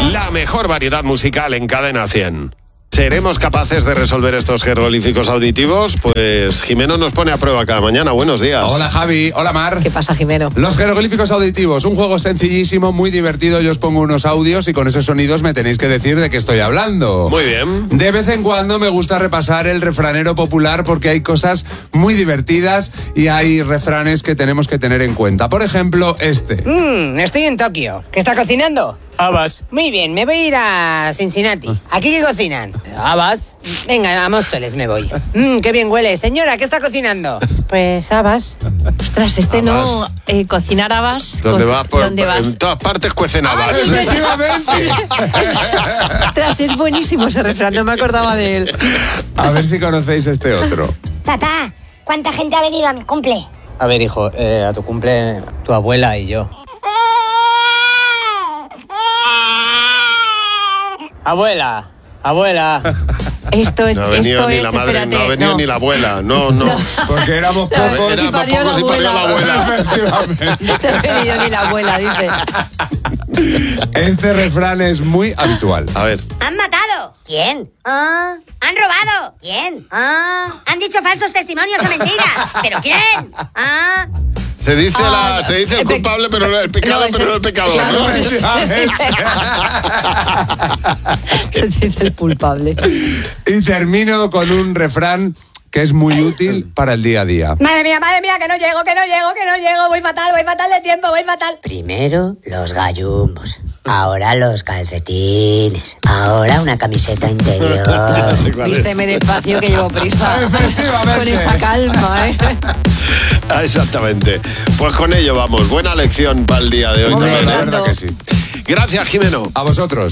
La mejor variedad musical en Cadena 100. ¿Seremos capaces de resolver estos jeroglíficos auditivos? Pues Jimeno nos pone a prueba cada mañana. Buenos días. Hola Javi, hola Mar. ¿Qué pasa, Jimeno? Los jeroglíficos auditivos, un juego sencillísimo, muy divertido. Yo os pongo unos audios y con esos sonidos me tenéis que decir de qué estoy hablando. Muy bien. De vez en cuando me gusta repasar el refranero popular porque hay cosas muy divertidas y hay refranes que tenemos que tener en cuenta. Por ejemplo, este. Estoy en Tokio. ¿Qué está cocinando? Habas. Muy bien, me voy a ir a Cincinnati. ¿Aquí qué cocinan? Habas. Venga, a Móstoles me voy. Qué bien huele. Señora, ¿qué está cocinando? Pues habas. Ostras, no... cocinar habas... ¿Dónde va? ¿Dónde vas? En todas partes cuecen habas. Ay, Efectivamente. Ostras, es buenísimo ese refrán, no me acordaba de él. A ver si conocéis este otro. Papá, ¿cuánta gente ha venido a mi cumple? A ver, hijo, a tu cumple, tu abuela y yo. Abuela. Esto es... No ha venido ni la madre, espérate, no ha venido ni la abuela. No. Porque éramos pocos. Éramos parió pocos y la parió la abuela. Efectivamente. No ha venido ni la abuela, dice. Este refrán es muy habitual. A ver. ¿Han matado? ¿Quién? ¿Han robado? ¿Quién? ¿Han dicho falsos testimonios o mentiras? ¿Pero quién? Se dice, el culpable, pero no el pecado, pero no el pecador. Claro, ¿no? ¿Qué dice el culpable? Y termino con un refrán que es muy útil para el día a día. Madre mía, que no llego. Voy fatal de tiempo, voy fatal. Primero los gallumbos, ahora los calcetines, ahora una camiseta interior. Vísteme despacio que llevo prisa. Efectivamente. Con esa calma, Exactamente. Pues con ello vamos. Buena lección para el día de hoy. Hombre, también, La ¿eh? verdad que sí. Gracias, Jimeno. A vosotros.